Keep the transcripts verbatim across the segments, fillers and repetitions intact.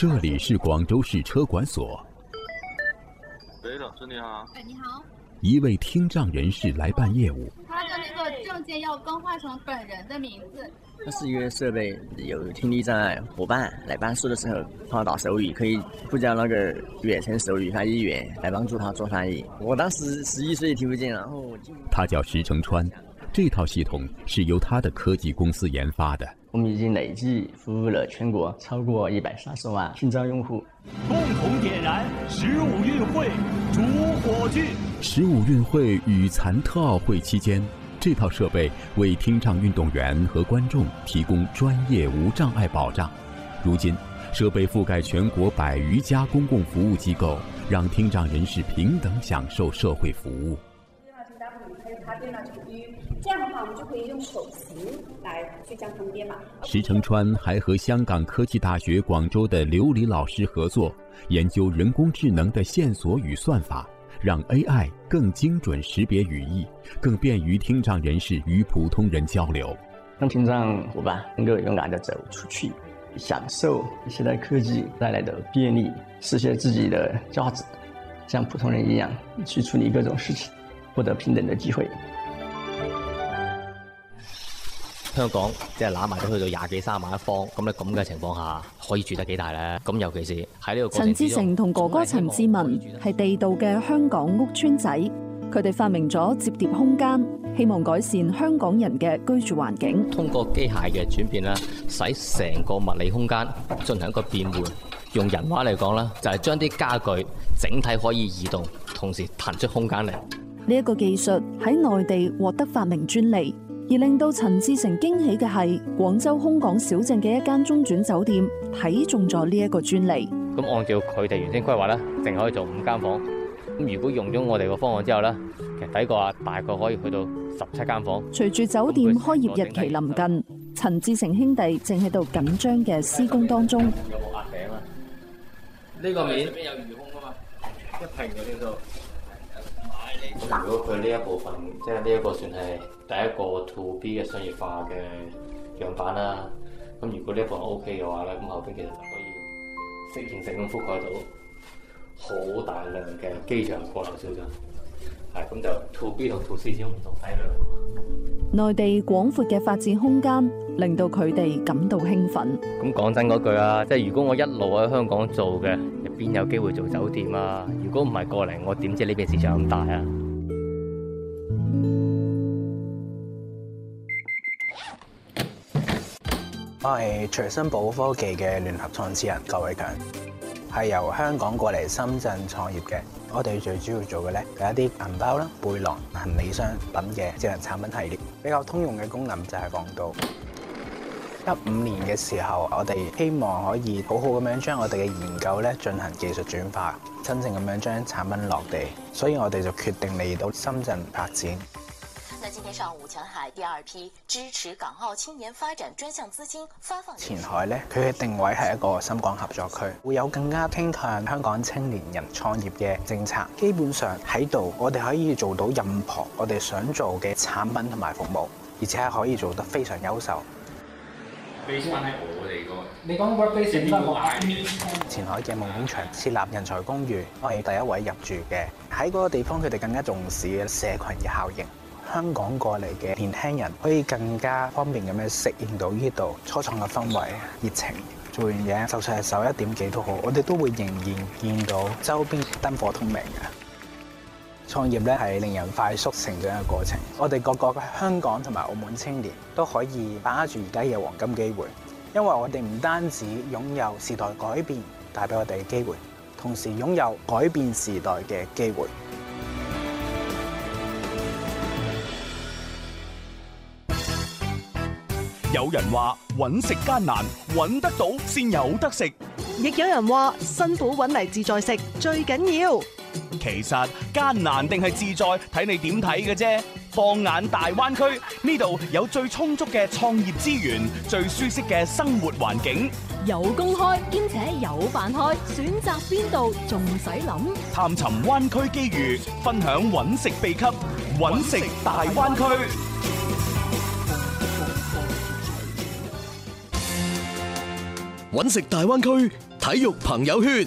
这里是广州市车管所。 喂，老师你好。 哎，你好。 一位听障人士来办业务。 他的那个证件要更换成本人的名字。 它是一个设备，有听力障碍伙伴来办事的时候，他打手语可以呼叫那个远程手语翻译员来帮助他做翻译。我当时十一岁听不见，然后我就他叫石成川，这套系统是由他的科技公司研发的。 我们已经累计服务了全国超过一百三十万听障用户。 共同点燃十五运会主火炬。 十五运会与残特奥会期间，这套设备为听障运动员和观众提供专业无障碍保障。如今，设备覆盖全国百余家公共服务机构，让听障人士平等享受社会服务。 这样的话，我们就可以用手型来去将它们编码。 石成川还和香港科技大学广州的刘黎老师合作，研究人工智能的线索与算法，让 A I 更精准识别语义，更便于听障人士与普通人交流。 让听障伙伴能够勇敢地走出去，享受现代科技带来的便利，实现自己的价值，像普通人一样去处理各种事情，获得平等的机会。 香港即係揦埋都去到廿幾三十萬一方，咁咧咁嘅情況下，可以住得幾大咧？咁尤其是喺呢個過程之中， 陳志成同哥哥陳志文係地道嘅香港屋邨仔，佢哋發明咗摺疊空間，希望改善香港人嘅居住環境。 通過機械嘅轉變咧，使成個物理空間進行一個變換。用人話嚟講咧，就係將啲家具整體可以移動，同時騰出空間嚟。 呢一個技術喺內地獲得發明專利。而令到陳志成驚喜嘅係，廣州空港小鎮嘅一間中轉酒店睇中咗呢一個專利。 咁按照佢哋原先規劃咧，淨可以做五間房。咁如果用咗我哋個方案之後咧，其實睇過啊，大概可以去到十七間房。 隨住酒店開業日期臨近，陳志成兄弟正喺度緊張嘅施工當中。 有冇壓頂啊？呢個面上邊有餘空啊嘛，一平嘅呢度。咁如果佢呢一部分，即係呢一個算係第一個 to B 嘅商業化嘅樣板啦。咁如果呢一部分 OK 嘅話咧，咁後邊其實就可以適應性咁覆蓋到好大量嘅機場過流小鎮。係咁就 to B 同 to C 先唔同體量。 內地廣闊嘅發展空間，令到佢哋感到興奮。 咁講真嗰句啊，即係如果我一路喺香港做嘅，邊有機會做酒店啊？如果唔係過嚟，我點知呢邊市場咁大啊？ 我係隨身寶科技嘅聯合創始人郭偉強，係由香港過嚟深圳創業嘅。我哋最主要做嘅咧係一啲銀包啦、背囊、行李箱等嘅智能產品系列。比較通用嘅功能就係防盜。一五年嘅時候，我哋希望可以好好咁樣將我哋嘅研究咧進行技術轉化，真正咁樣將產品落地。所以我哋就決定嚟到深圳發展。 那今天上午，前海第二批支持港澳青年發展專項資金發放。 前海咧，佢嘅定位係一個深港合作區，會有更加傾向香港青年人創業嘅政策。基本上喺度，我哋可以做到任何我哋想做嘅產品同埋服務，而且係可以做得非常優秀。 俾翻喺我哋個，你講 workplace 邊個嗌？ 前海嘅夢工場設立人才公寓，我係第一位入住嘅。喺嗰個地方，佢哋更加重視嘅社群嘅效應。香港過嚟嘅年輕人可以更加方便咁樣適應到呢度初創嘅氛圍、熱情。做完嘢，就算係十一點幾都好，我哋都會仍然見到周邊燈火通明嘅。創業咧係令人快速成長嘅過程。我哋各個嘅香港同埋澳門青年都可以把握住而家嘅黃金機會，因為我哋唔單止擁有時代改變帶俾我哋嘅機會，同時擁有改變時代嘅機會。 有人話揾食艱難，揾得到先有得食； 亦有人話辛苦揾嚟自在食最緊要。 其實艱難定係自在，睇你點睇嘅啫。放眼大灣區，呢度有最充足嘅創業資源，最舒適嘅生活環境， 有工開兼且有飯開，選擇邊度仲使諗？ 探尋灣區機遇，分享揾食秘笈，揾食大灣區。 揾食大灣區體育朋友圈。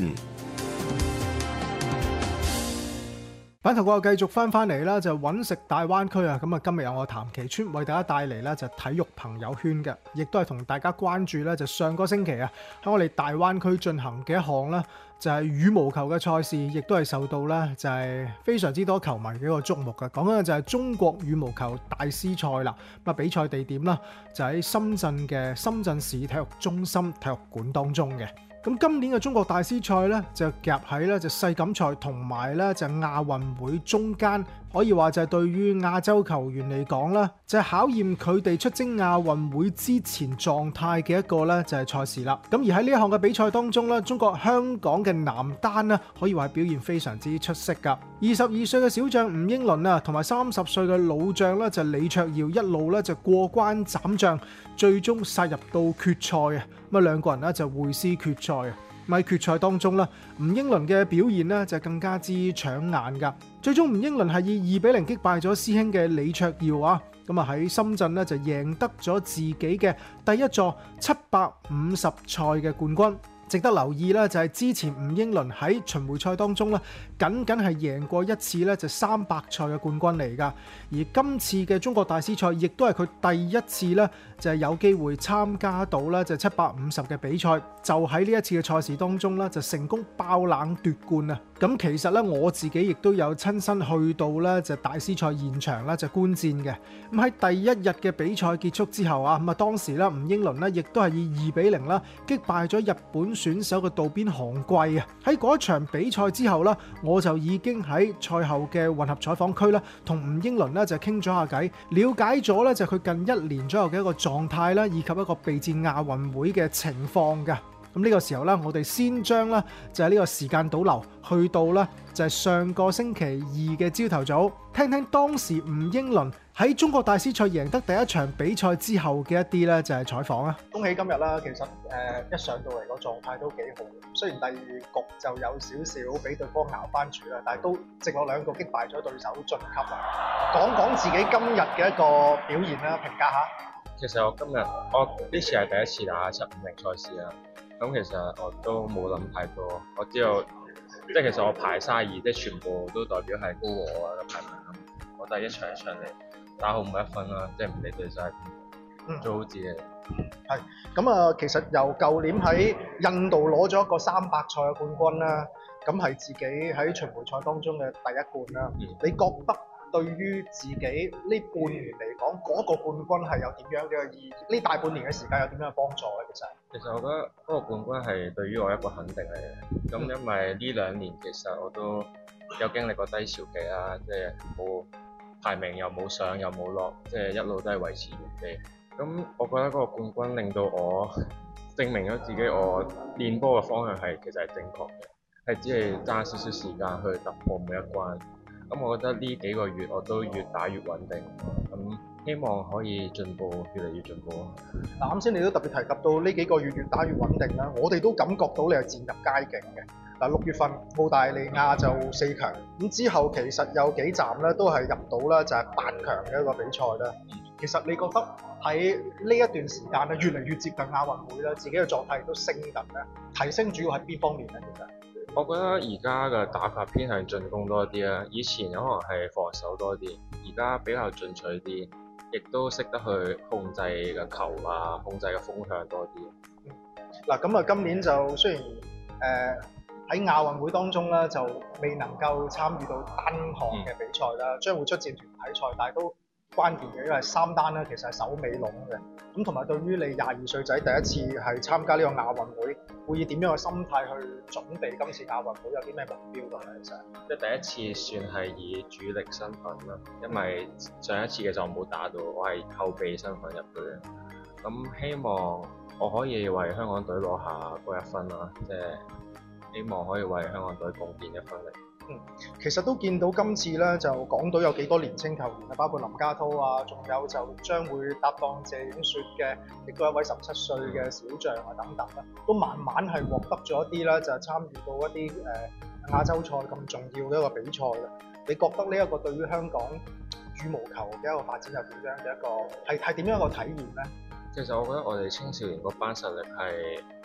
版頭過後繼續翻翻嚟啦，就揾食大灣區啊！咁啊，今日有我譚其川為大家帶嚟咧就體育朋友圈嘅，亦都係同大家關注咧就上個星期啊喺我哋大灣區進行嘅一項啦，就係羽毛球嘅賽事，亦都係受到咧就係非常之多球迷嘅一個矚目嘅。講緊嘅就係中國羽毛球大師賽啦，咁啊比賽地點啦就喺深圳嘅深圳市體育中心體育館當中嘅。咁今年嘅中國大師賽咧就夾喺咧就世錦賽同埋咧就亞運會中間，可以話就係對於亞洲球員嚟講啦，就係考驗佢哋出征亞運會之前狀態嘅一個咧就係賽事啦。咁而喺呢一項嘅比賽當中咧，中國香港嘅男單咧可以話係表現非常之出色噶。二十二歲嘅小將吳英倫啊，同埋三十歲嘅老將咧就李卓耀一路咧就過關斬將，最終殺入到決賽啊！咁啊兩個人咧就會師決賽啊！喺決賽當中咧，吳英倫嘅表現咧就更加之搶眼噶。最終吳英倫係以二比零擊敗咗師兄嘅李卓耀啊！咁啊喺深圳咧就贏得咗自己嘅第一座七百五十賽嘅冠軍。值得留意咧，就係之前吳英倫喺巡迴賽當中咧，僅僅係贏過一次咧，就三百賽嘅冠軍嚟㗎。而今次嘅中國大師賽，亦都係佢第一次咧，就係有機會參加到咧，就七百五十嘅比賽。就喺呢一次嘅賽事當中咧，就成功爆冷奪冠啊！咁其實咧，我自己亦都有親身去到咧，就大師賽現場咧，就觀戰嘅。咁喺第一日嘅比賽結束之後啊，咁啊當時咧，吳英倫咧，亦都係以二比零啦擊敗咗日本選手嘅渡邊航貴啊！喺嗰一場比賽之後啦，我就已經喺賽後嘅混合採訪區啦，同吳英倫咧就傾咗下偈，了解咗咧就佢近一年左右嘅一個狀態啦，以及一個備戰亞運會嘅情況㗎。咁呢個時候咧，我哋先將咧就係呢個時間倒流，去到咧就係上個星期二嘅朝頭早，聽聽當時吳英倫喺中國大師賽贏得第一場比賽之後嘅一啲咧就係採訪啊！恭喜今日啦，其實誒、呃、一上到嚟個狀態都幾好，雖然第二局就有少少俾對方咬翻住啦，但係都直落兩個擊敗咗對手晉級啊！講講自己今日嘅一個表現啦，評價下。 其實我今日我呢次係第一次打七五零賽事啊。咁其實我都冇諗太多，我知道即係其實我排卅二，即係全部都代表係高我啊嘅排名。我第一場上嚟打好每一分啦，即係唔理對手係邊，做好自己。係咁啊！其實由舊年喺印度攞咗一個三百賽嘅冠軍啦，咁係自己喺巡迴賽當中嘅第一冠啦。嗯、你覺得對於自己呢半年嚟講，嗰、那個冠軍係有點樣嘅意義？呢大半年嘅時間有點樣嘅幫助咧？其實其實我覺得嗰個冠軍係對於我一個肯定嚟嘅。咁、嗯、因為呢兩年其實我都有經歷過低潮期啦，即係冇排名又冇上又冇落，即係一路都係維持原地。咁我覺得嗰個冠軍令到我證明咗自己，我練波嘅方向係其實係正確嘅，係只係爭少少時間去突破每一關。咁我覺得呢幾個月我都越打越穩定，咁希望可以進步，越嚟越進步。嗱，啱先你都特別提及到呢幾個月越打越穩定啦，我哋都感覺到你係漸入佳境嘅。嗱，六月份澳大利亞就四強，咁之後其實有幾站咧都係入到啦，就係八強嘅一個比賽啦。其實你覺得喺呢一段時間咧，越嚟越接近亞運會啦，自己嘅狀態都升緊咧，提升主要喺邊方面咧？其實？我覺得而家嘅打法偏向進攻多啲啦，以前可能係防守多啲，而家比較進取啲，亦都識得去控制嘅球啊，控制嘅風向多啲。嗱、嗯，咁啊，今年就雖然誒喺亞運會當中咧，就未能夠參與到單項嘅比賽啦，將、嗯、會出戰團體賽，但係都關鍵嘅，因為三單咧其實係首尾籠嘅。咁同埋對於你廿二歲仔第一次係參加呢個亞運會，會以點樣嘅心態去準備今次亞運會，有啲咩目標㗎咧？其實即係第一次算係以主力身份啦，因為上一次嘅就冇打到，我係後備身份入去嘅。咁希望我可以為香港隊攞下嗰一分啦，即係希望可以為香港隊貢獻一分力。嗯，其實都見到今次咧，就港隊有幾多年青球員啊，包括林家滔啊，仲有就將會搭檔謝影雪嘅，亦都有一位十七歲嘅小將啊等等啦，都慢慢係獲得咗一啲咧，就係參與到一啲誒、呃、亞洲賽咁重要嘅一個比賽啦。你覺得呢一個對於香港羽毛球嘅一個發展係點樣嘅一個係係點樣一個體驗咧？其實我覺得我哋青少年嗰班實力係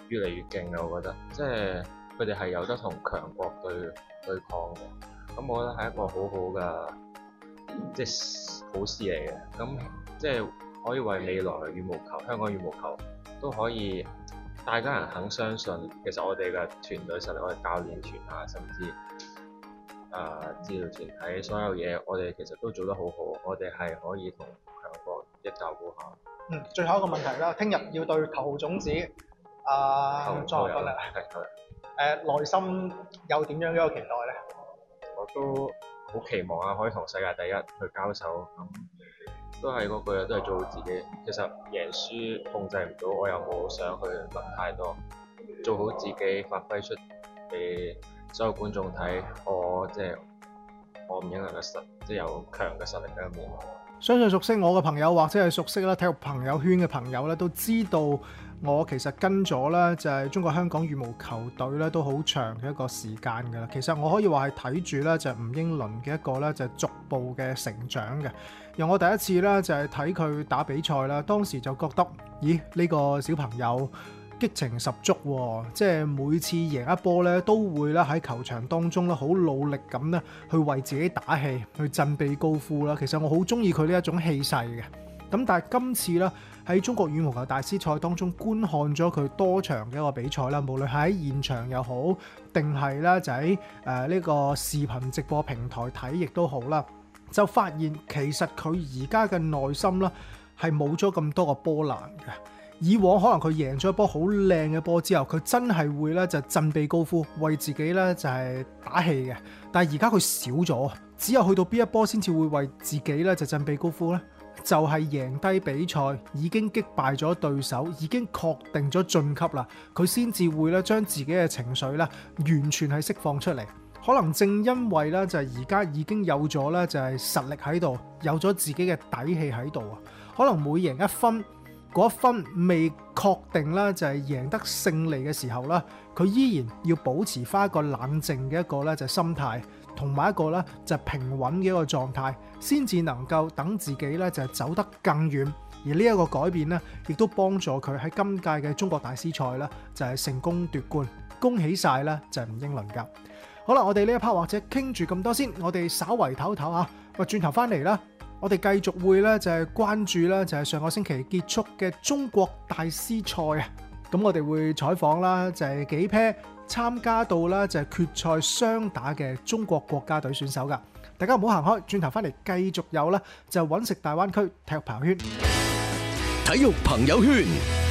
越嚟越勁啊！我覺得，即係佢哋係有得同強國對對抗嘅。咁我覺得係一個好好嘅即係好事嚟嘅。咁即係可以為未來羽毛球、香港羽毛球都可以大家人肯相信，其實我哋嘅團隊實力，我哋教練團啊，甚至誒治療團體所有嘢，我哋其實都做得好好。我哋係可以同強國一較高下。 嗯，最後一個問題啦，聽日要對頭號種子啊莊學斌啦，誒內心有點樣嘅一個期待咧？ 我都好期望啊，可以同世界第一去交手。咁都係嗰句，都係做好自己。其實贏輸控制唔到，我又冇想去諗太多，做好自己，發揮出俾所有觀眾睇，我即係我唔應該嘅實，即係有強嘅實力喺入面。 相信熟悉我嘅朋友或者係熟悉啦體育朋友圈嘅朋友咧，都知道我其實跟咗咧就係中國香港羽毛球隊咧都好長嘅一個時間㗎啦。其實我可以話係睇住咧就係吳英倫嘅一個咧就係逐步嘅成長嘅。由我第一次咧就係睇佢打比賽啦，當時就覺得咦呢個小朋友激情十足喎，即係每次贏一波咧，都會咧喺球場當中咧好努力咁咧去為自己打氣，去振臂高呼啦。其實我好中意佢呢一種氣勢嘅。咁但係今次咧喺中國羽毛球大師賽當中觀看咗佢多場嘅一個比賽啦，無論係喺現場又好，定係咧就喺誒呢個視頻直播平台睇亦都好啦，就發現其實佢而家嘅內心咧係冇咗咁多個波瀾嘅。以往可能佢贏咗一波好靚嘅波之後，佢真係會咧就振臂高呼，為自己咧就係打氣嘅。但係而家佢少咗，只有去到邊一波先至會為自己咧就振臂高呼咧，就係贏低比賽，已經擊敗咗對手，已經確定咗晉級啦，佢先至會咧將自己嘅情緒咧完全係釋放出嚟。可能正因為咧就係而家已經有咗咧就係實力喺度，有咗自己嘅底氣喺度啊，可能每贏一分，嗰一分未確定啦，就係贏得勝利嘅時候啦，佢依然要保持翻一個冷靜嘅一個咧就心態，同埋一個咧就平穩嘅一個狀態，先至能夠等自己咧就走得更遠。而呢一個改變咧，亦都幫助佢喺今屆嘅中國大師賽咧就係成功奪冠。恭喜晒啦，就係吳英倫㗎。好啦，我哋呢一 part 或者傾住咁多先，我哋稍為唞唞啊，喂，轉頭翻嚟啦。我哋繼續會咧就係關注咧就係上個星期結束嘅中國大師賽啊，咁我哋會採訪啦就係幾 pair 參加到啦就係決賽雙打嘅中國國家隊選手噶，大家唔好行開，轉頭翻嚟繼續有啦就揾食大灣區體育朋友圈。 體育朋友圈，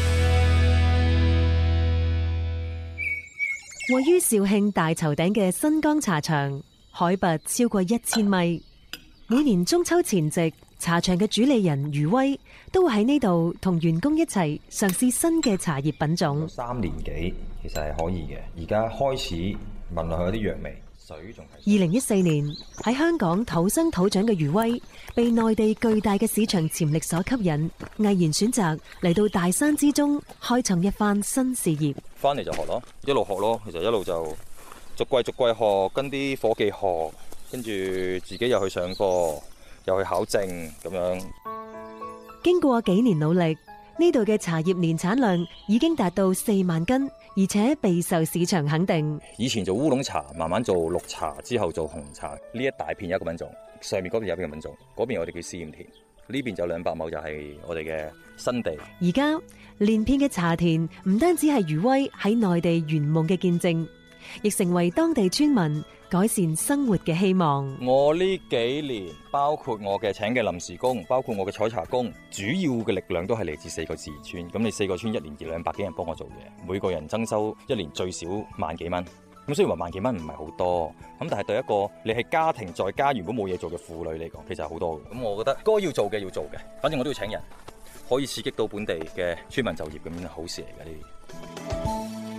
位於肇慶大坵頂嘅新江茶場，海拔超過一千米。每年中秋前夕，茶場嘅主理人余威都會喺呢度同員工一齊嘗試新嘅茶葉品種。 三年幾其實係可以嘅，而家開始聞落去有啲藥味，水仲係。 二零一四年喺香港土生土長嘅余威，被內地巨大嘅市場潛力所吸引，毅然選擇嚟到大山之中開創一番新事業。 翻嚟就學咯，一路學咯，其實一路就逐季逐季學，跟啲夥計學。跟住自己又去上課，又去考證咁樣。 經過幾年努力，呢度嘅茶葉年產量已經達到四萬斤，而且備受市場肯定。 以前做烏龍茶，慢慢做綠茶，之後做紅茶。呢一大片有一個品種，上面嗰邊有一個品種，嗰邊我哋叫試驗田，呢邊就兩百畝就係我哋嘅新地。 而家連片嘅茶田唔單止係余威喺內地圓夢嘅見證，亦成為當地村民改善生活嘅希望。 我呢幾年，包括我嘅請嘅臨時工，包括我嘅採茶工，主要嘅力量都係嚟自四個自然村。咁你四個村一年二兩百幾人幫我做嘢，每個人增收一年最少萬幾蚊。咁雖然話萬幾蚊唔係好多，咁但係對一個你係家庭在家原本冇嘢做嘅婦女嚟講，其實係好多嘅。咁我覺得該要做嘅要做嘅，反正我都要請人，可以刺激到本地嘅村民就業，咁樣係好事嚟嘅呢啲。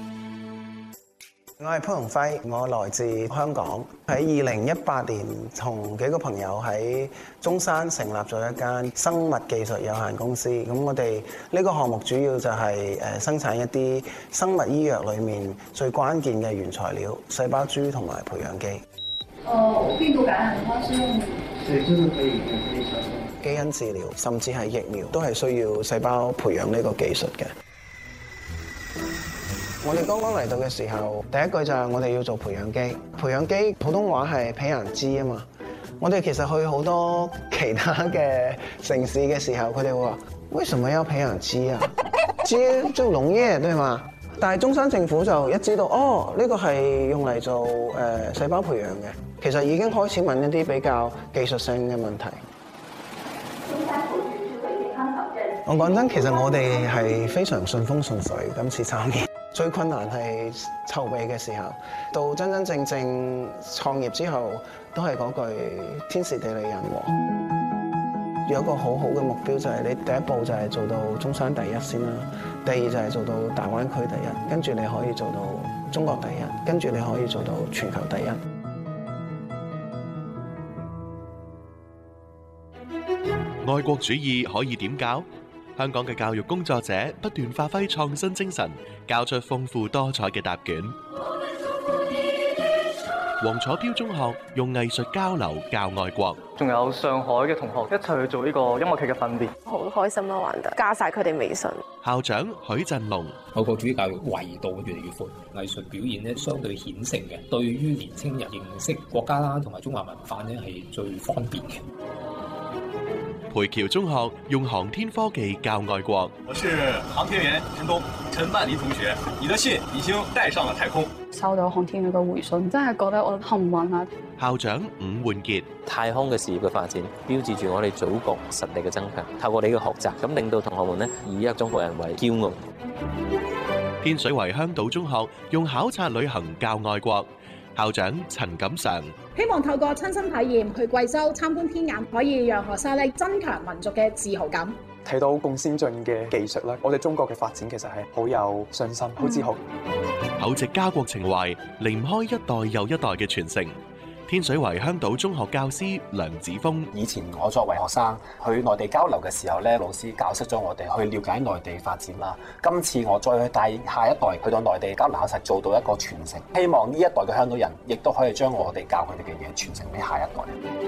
我係潘鴻輝，我來自香港。喺二零一八年，同幾個朋友喺中山成立咗一間生物技術有限公司。咁我哋呢個項目主要就係誒生產一啲生物醫藥裡面最關鍵嘅原材料——細胞株同埋培養基。 哦，病毒感染的話是用？ 對，就是可以基因治療，甚至係疫苗，都係需要細胞培養呢個技術嘅。 我哋剛剛嚟到嘅時候，第一句就係我哋要做培養基。培養基普通話係培養基啊嘛。我哋其實去好多其他嘅城市嘅時候，佢哋會話：為什麼要培養基啊？基就農業對嘛？但係中山政府就一知道，哦，呢個係用嚟做誒細胞培養嘅，其實已經開始問一啲比較技術性嘅問題。我講真，其實我哋係非常順風順水，今次參與。最困難係籌備嘅時候，到真真正正創業之後，都係嗰句天時地利人和。有一個好好嘅目標就係你第一步就係做到中山第一先啦，第二就係做到大灣區第一，跟住你可以做到中國第一，跟住你可以做到全球第一。 愛國主義可以點教？香港嘅教育工作者不斷發揮創新精神，交出豐富多彩嘅答卷。黃楚標中學用藝術交流教愛國， 仲有上海嘅同學一齊去做呢個音樂劇嘅訓練， 好開心咯，玩得加晒佢哋微信。 校長許振龍， 愛國主義教育維度越嚟越闊，藝術表現咧相對顯性嘅，對於年輕人認識國家啦同埋中華文化咧係最方便嘅。 培僑中學用航天科技教愛國。 我是航天員陳東，陳曼妮同學，你的信已經帶上了太空。 收到航天員嘅回信，真係覺得我幸運啊！ 校長伍煥傑， 太空嘅事業嘅發展，標誌住我哋祖國實力嘅增強。透過你嘅學習，咁令到同學們呢以一個中國人為驕傲。 天水圍香島中學用考察旅行教愛國。校長陳錦常， 希望透過親身體驗去貴州參觀天眼，可以讓學生咧增強民族嘅自豪感。 睇到咁先進嘅技術咧，我哋中國嘅發展其實係好有信心、好自豪。 厚植家國情懷，離唔開一代又一代嘅傳承。天水圍香島中學教師梁子峰， 以前我作為學生去內地交流嘅時候咧，老師教識咗我哋去了解內地發展啦。今次我再去帶下一代去到內地交流，實做到一個傳承。希望呢一代嘅香港人亦都可以將我哋教佢哋嘅嘢傳承俾下一代。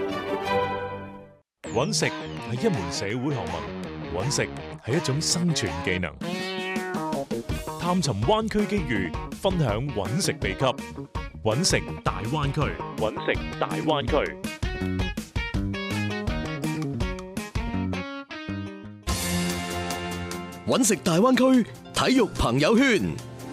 揾食係一門社會學問，揾食係一種生存技能。探尋灣區機遇，分享揾食秘笈。揾食大灣區，揾食大灣區。 揾食大灣區體育朋友圈。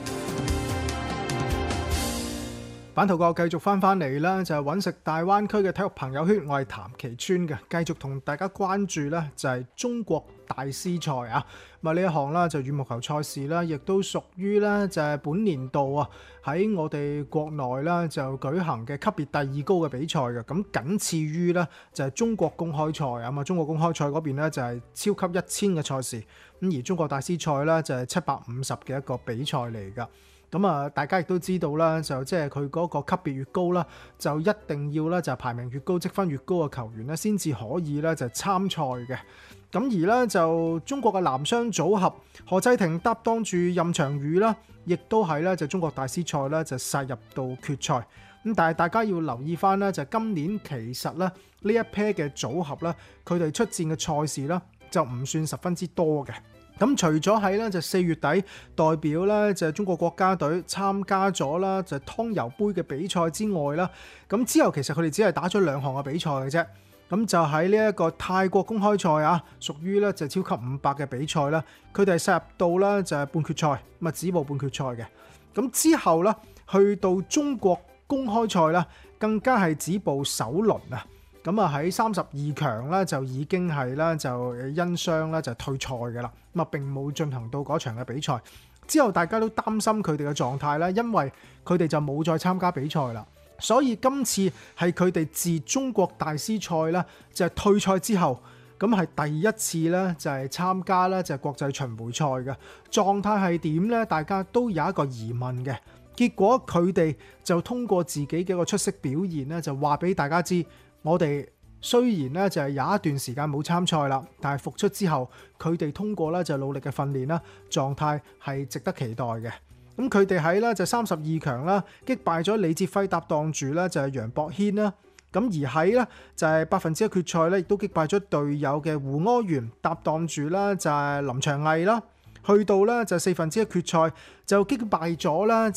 版圖個繼續翻翻嚟啦，就係揾食大灣區嘅體育朋友圈，我係譚其川嘅，繼續同大家關注呢就係中國大師賽啊。咁啊呢一項啦就羽毛球賽事啦，亦都屬於呢就係本年度啊喺我哋國內啦就舉行嘅級別第二高嘅比賽嘅，咁僅次於呢就係中國公開賽啊嘛。中國公開賽嗰邊呢就係超級一千嘅賽事，咁而中國大師賽呢就係七百五十嘅一個比賽嚟㗎。咁啊，大家亦都知道啦，就即係佢嗰個級別越高啦，就一定要咧就排名越高、積分越高嘅球員咧，先至可以咧就參賽嘅。咁而咧就中國嘅男雙組合何濟霆搭檔住任翔宇啦，亦都係咧就中國大師賽咧就殺入到決賽。咁但係大家要留意翻咧，就今年其實咧呢一 pair 嘅組合咧，佢哋出戰嘅賽事咧就唔算十分之多嘅。咁除咗喺咧就四月底代表咧就中國國家隊參加咗啦就湯尤杯嘅比賽之外啦，咁之後其實佢哋只係打咗兩項嘅比賽嘅啫。咁就喺呢一個泰國公開賽啊，屬於咧就超級五百嘅比賽啦，佢哋係殺入到咧就係半決賽，咁啊止步半決賽嘅。咁之後咧去到中國公開賽啦，更加係止步首輪啊。咁啊喺三十二強咧就已經係啦就因傷咧就退賽嘅啦，咁啊並冇進行到嗰場嘅比賽。之後大家都擔心佢哋嘅狀態咧，因為佢哋就冇再參加比賽啦，所以今次係佢哋自中國大師賽咧就係退賽之後，咁係第一次咧就係參加咧就係國際巡迴賽嘅狀態係點咧？大家都有一個疑問嘅。結果佢哋就通過自己嘅一個出色表現咧，就話俾大家知。我哋雖然咧就係有一段時間冇參賽啦，但係復出之後，佢哋通過咧就努力嘅訓練啦，狀態係值得期待嘅。咁佢哋喺咧就三十二強啦，擊敗咗李哲輝搭檔住咧就係楊博軒啦。咁而喺咧就係百分之一決賽咧，亦都擊敗咗隊友嘅胡柯元搭檔住啦就係林祥毅啦。 去到咧就四分之一決賽就擊敗咗啦